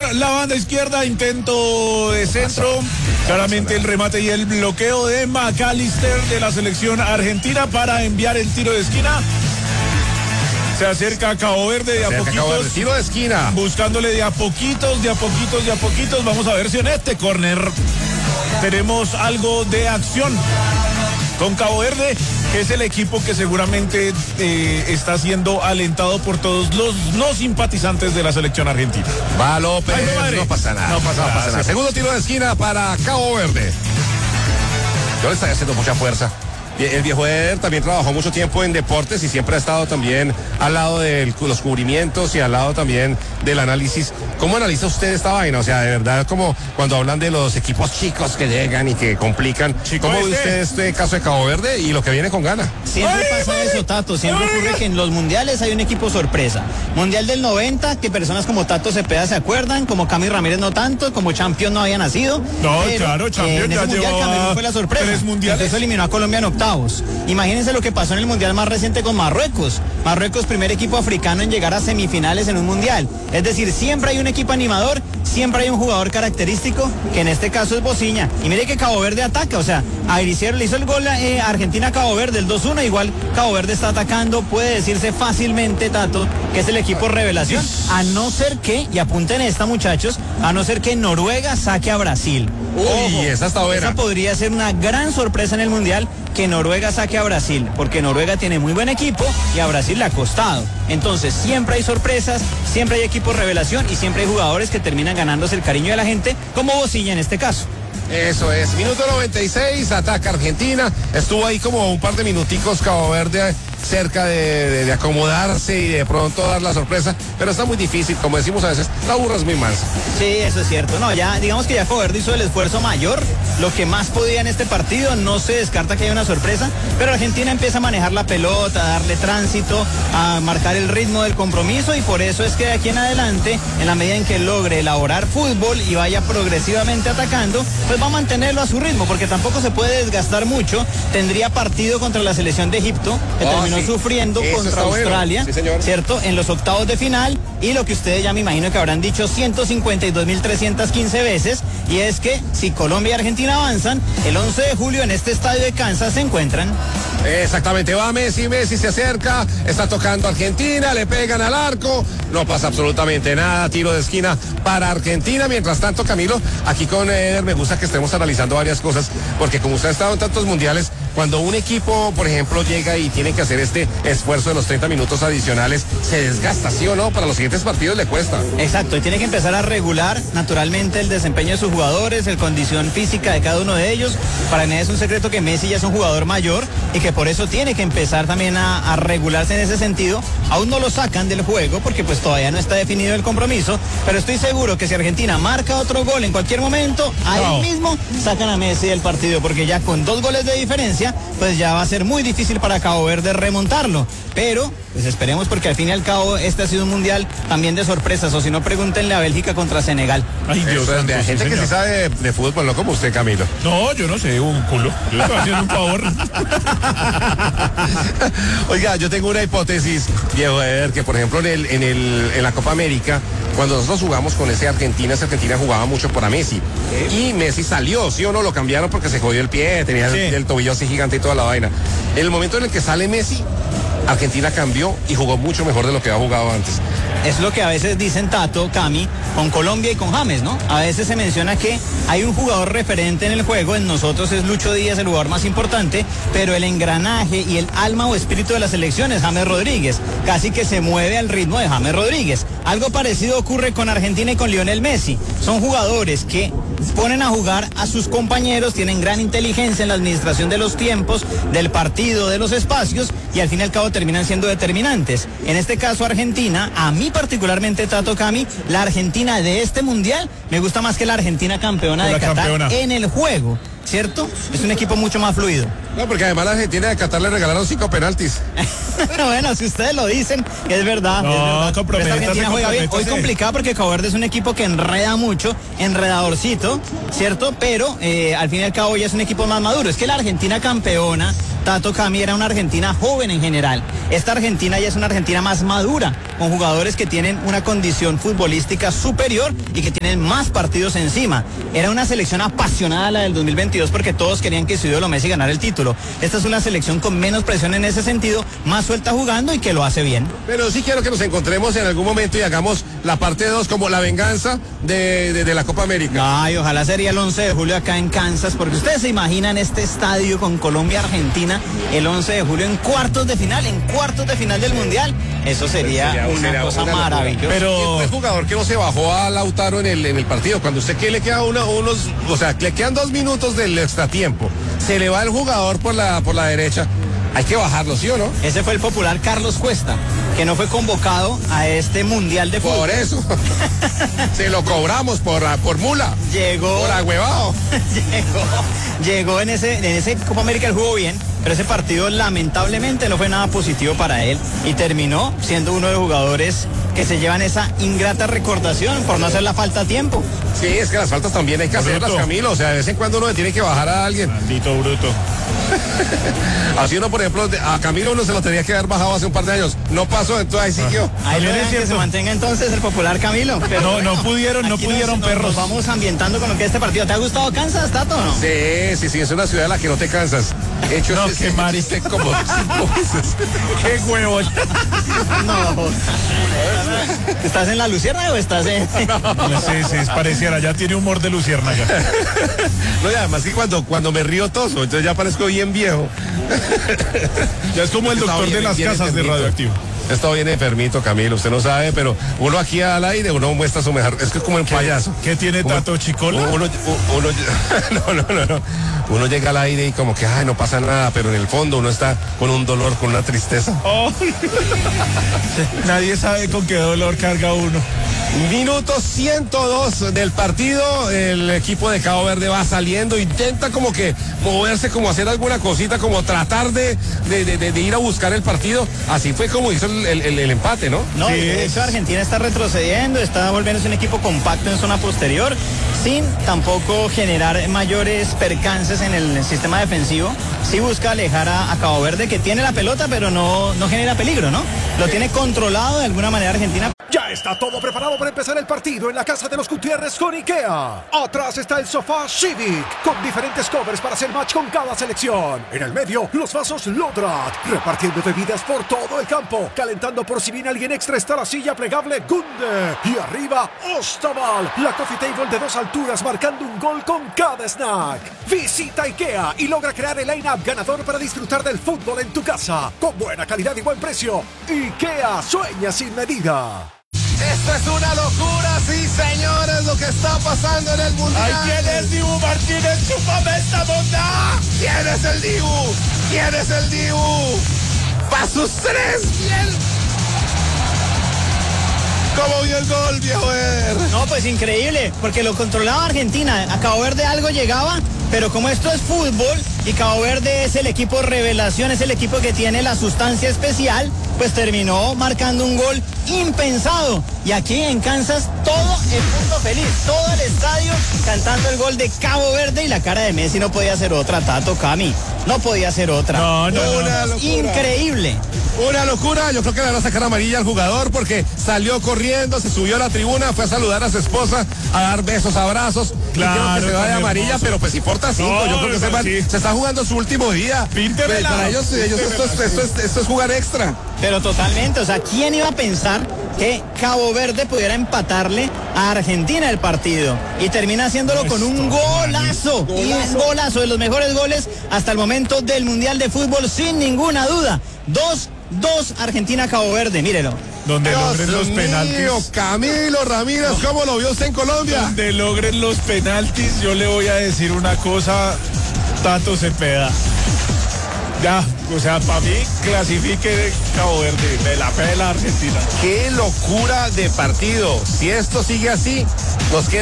por la banda izquierda, intento de centro, claramente el remate y el bloqueo de McAllister de la selección argentina para enviar el tiro de esquina. Se acerca a Cabo Verde de a poquitos. Tiro de esquina. Buscándole de a poquitos. Vamos a ver si en este córner tenemos algo de acción con Cabo Verde, que es el equipo que seguramente está siendo alentado por todos los no simpatizantes de la selección argentina. Va López, no pasa nada. No pasa nada. Segundo tiro de esquina para Cabo Verde. Yo le estoy haciendo mucha fuerza. El viejo Eder también trabajó mucho tiempo en deportes y siempre ha estado también al lado de los cubrimientos y al lado también del análisis. ¿Cómo analiza usted esta vaina? O sea, de verdad, como cuando hablan de los equipos chicos que llegan y que complican. ¿Cómo ve usted este caso de Cabo Verde y lo que viene con Ghana? Siempre pasa eso, Tato. Siempre ocurre que en los mundiales hay un equipo sorpresa. Mundial del 90, que personas como Tato Cepeda se acuerdan, como Cami Ramírez no tanto, como Champion no había nacido. No, pero, claro, Champion ya llevaba Camerún fue la sorpresa. 3 mundiales. Entonces eliminó a Colombia en octavos. Imagínense lo que pasó en el mundial más reciente con Marruecos. Marruecos, primer equipo africano en llegar a semifinales en un mundial. Es decir, siempre hay un equipo animador, siempre hay un jugador característico, que en este caso es Bociña. Y mire que Cabo Verde ataca, o sea, a Griciero le hizo el gol a Argentina-Cabo Verde, el 2-1, igual Cabo Verde está atacando, puede decirse fácilmente, Tato, que es el equipo revelación, a no ser que, y apunten esta muchachos, a no ser que Noruega saque a Brasil. Uy, esa está buena. Esa podría ser una gran sorpresa en el mundial, que Noruega saque a Brasil, porque Noruega tiene muy buen equipo y a Brasil le ha costado. Entonces siempre hay sorpresas, siempre hay equipos revelación y siempre hay jugadores que terminan ganándose el cariño de la gente, como Bociña en este caso. Eso es, minuto 96, ataca Argentina, estuvo ahí como un par de minuticos Cabo Verde cerca de acomodarse y de pronto dar la sorpresa, pero está muy difícil, como decimos a veces, la burra es muy mansa. Sí, eso es cierto, no, ya digamos que ya Cabo Verde hizo el esfuerzo mayor, lo que más podía en este partido, no se descarta que haya una sorpresa, pero Argentina empieza a manejar la pelota, a darle tránsito, a marcar el ritmo del compromiso y por eso es que de aquí en adelante, en la medida en que logre elaborar fútbol y vaya progresivamente atacando, pues va a mantenerlo a su ritmo, porque tampoco se puede desgastar mucho, tendría partido contra la selección de Egipto, que terminó sufriendo contra Australia, bueno. Sí, ¿cierto? En los octavos de final, y lo que ustedes ya me imagino que habrán dicho 152.315 veces, y es que si Colombia y Argentina avanzan, el 11 de julio en este estadio de Kansas se encuentran. Exactamente, va Messi se acerca, está tocando Argentina, le pegan al arco, no pasa absolutamente nada, tiro de esquina para Argentina. Mientras tanto, Camilo, aquí con Eder me gusta que estemos analizando varias cosas, porque como usted ha estado en tantos mundiales, cuando un equipo, por ejemplo, llega y tiene que hacer este esfuerzo de los 30 minutos adicionales, se desgasta, ¿sí o no? Para los siguientes partidos le cuesta. Exacto, y tiene que empezar a regular naturalmente el desempeño de sus jugadores, la condición física de cada uno de ellos. Para mí es un secreto que Messi ya es un jugador mayor y que por eso tiene que empezar también a regularse en ese sentido. Aún no lo sacan del juego porque pues todavía no está definido el compromiso, pero estoy seguro que si Argentina marca otro gol en cualquier momento, ahí mismo sacan a Messi del partido, porque ya con 2 goles de diferencia, pues ya va a ser muy difícil para Cabo Verde remontarlo. Pero pues esperemos, porque al fin y al cabo este ha sido un mundial también de sorpresas, o si no, pregúntenle a Bélgica contra Senegal. Ay, Dios santo, hay gente que sí sabe de fútbol, no como usted, Camilo. No, yo no sé, un culo. Yo estoy haciendo un favor. Oiga, yo tengo una hipótesis, viejo Eder, que por ejemplo en la Copa América, cuando nosotros jugamos con esa Argentina jugaba mucho para Messi. Y Messi salió, ¿sí o no? Lo cambiaron porque se jodió el pie, tenía el tobillo así gigante y toda la vaina. En el momento en el que sale Messi, Argentina cambió y jugó mucho mejor de lo que había jugado antes. Es lo que a veces dicen, Tato, Cami, con Colombia y con James, ¿no? A veces se menciona que hay un jugador referente en el juego, en nosotros es Lucho Díaz, el jugador más importante, pero el engranaje y el alma o espíritu de la selección es James Rodríguez, casi que se mueve al ritmo de James Rodríguez. Algo parecido ocurre con Argentina y con Lionel Messi. Son jugadores que ponen a jugar a sus compañeros, tienen gran inteligencia en la administración de los tiempos, del partido, de los espacios, y al fin y al cabo terminan siendo determinantes. En este caso Argentina, a mí particularmente, Tato, Cami, la Argentina de este mundial me gusta más que la Argentina campeona de Qatar en el juego, ¿cierto? Es un equipo mucho más fluido. No, porque además la Argentina de Qatar le regalaron 5 penaltis. Bueno, si ustedes lo dicen, es verdad. No, es verdad. Esta Argentina juega bien. Hoy complicado porque Cabo Verde es un equipo que enreda mucho, enredadorcito, ¿cierto? Pero al fin y al cabo ya es un equipo más maduro. Es que la Argentina campeona Tato, Cami, era una Argentina joven en general. Esta Argentina ya es una Argentina más madura, con jugadores que tienen una condición futbolística superior y que tienen más partidos encima. Era una selección apasionada la del 2022 porque todos querían que su ídolo Messi ganara el título. Esta es una selección con menos presión en ese sentido, más suelta jugando y que lo hace bien. Pero sí quiero que nos encontremos en algún momento y hagamos la parte 2 como la venganza de la Copa América. Ay, ojalá sería el 11 de julio acá en Kansas, porque ustedes se imaginan este estadio con Colombia-Argentina el 11 de julio en cuartos de final del Mundial. Eso sería una cosa maravillosa. Pero el jugador que no se bajó a Lautaro en el partido, cuando usted que le queda le quedan 2 minutos del extratiempo, se le va el jugador por la derecha. Hay que bajarlo, ¿sí o no? Ese fue el popular Carlos Cuesta, que no fue convocado a este Mundial de Fútbol. Por eso. Se lo cobramos por mula. Llegó. Por agüevado. Llegó en ese Copa América, él jugó bien, pero ese partido lamentablemente no fue nada positivo para él y terminó siendo uno de los jugadores que se llevan esa ingrata recordación por no hacer la falta a tiempo. Sí, es que las faltas también hay que hacerlas, Camilo. O sea, de vez en cuando uno le tiene que bajar a alguien. Maldito bruto. Así uno, por ejemplo, a Camilo uno se lo tenía que haber bajado hace un par de años. No pasó, entonces ahí siguió. Ahí lo dejan que se mantenga entonces el popular Camilo. Pero no pudieron perros. Nos vamos ambientando con lo que es este partido. ¿Te ha gustado Kansas, Tato, o no? Sí, es una ciudad en la que no te cansas. Hecho, no, qué mariste como 5 veces. Qué huevo. No. ¿Estás en la Luciérnaga o estás en...? Sí, pareciera, ya tiene humor de luciérnaga. No, y además que cuando me río toso, entonces ya parezco bien viejo. Ya es como el doctor de las casas de Radioactivo. Esto viene enfermito, Camilo, usted no sabe, pero uno aquí al aire, uno muestra su mejor, es que es como un payaso. ¿Qué tiene Tato, Chicola? No. Uno llega al aire y como que, no pasa nada, pero en el fondo uno está con un dolor, con una tristeza. Oh. Nadie sabe con qué dolor carga uno. Minuto 102 del partido, el equipo de Cabo Verde va saliendo, intenta como que moverse, como hacer alguna cosita, como tratar de ir a buscar el partido. Así fue como hizo el empate, ¿no? No, sí, de hecho Argentina está retrocediendo, está volviéndose un equipo compacto en zona posterior, sin tampoco generar mayores percances en el sistema defensivo. Sí busca alejar a Cabo Verde, que tiene la pelota, pero no genera peligro, ¿no? Lo tiene controlado de alguna manera Argentina. Ya está todo preparado para empezar el partido en la casa de los Gutiérrez con IKEA. Atrás está el sofá Civic, con diferentes covers para hacer match con cada selección. En el medio, los vasos Lodrat, repartiendo bebidas por todo el campo. Calentando por si viene alguien extra está la silla plegable Gunde. Y arriba, Ostaval, la coffee table de 2 alturas marcando un gol con cada snack. Visita IKEA y logra crear el line-up ganador para disfrutar del fútbol en tu casa. Con buena calidad y buen precio. IKEA, sueña sin medida. Esto es una locura, sí, señores, lo que está pasando en el Mundial. ¡Ay, quién es Dibu Martínez! ¡Chúpame esta bondad! ¿Quién es el Dibu? ¿Quién es el Dibu? ¡Pa' sus 3! ¡Bien! ¿Cómo vio el gol, viejo Eder? No, pues increíble, porque lo controlaba Argentina. A Cabo Verde algo llegaba, pero como esto es fútbol y Cabo Verde es el equipo revelación, es el equipo que tiene la sustancia especial, pues terminó marcando un gol impensado. Y aquí en Kansas todo el mundo feliz, todo el estadio cantando el gol de Cabo Verde y la cara de Messi no podía ser otra, Tato, Cami. No podía ser otra. No. Increíble. Una locura, yo creo que le van a sacar amarilla al jugador porque salió corriendo, se subió a la tribuna, fue a saludar a su esposa, a dar besos, abrazos. Claro, y creo que se va de amarilla, hermoso. pero pues importa 5. No, yo creo que se está jugando su último día. Para ellos esto es jugar extra. Pero totalmente, o sea, ¿quién iba a pensar que Cabo Verde pudiera empatarle a Argentina el partido? Y termina haciéndolo con un golazo. Y un golazo de los mejores goles hasta el momento del Mundial de Fútbol, sin ninguna duda. 2-2 Argentina-Cabo Verde, mírelo. Donde logren los penaltis. Camilo Ramírez, ¿cómo lo vio usted en Colombia? Donde logren los penaltis, yo le voy a decir una cosa, Tato Cepeda. Ya, o sea, para mí clasifique Cabo Verde, me la pela Argentina. Qué locura de partido. Si esto sigue así, nos queda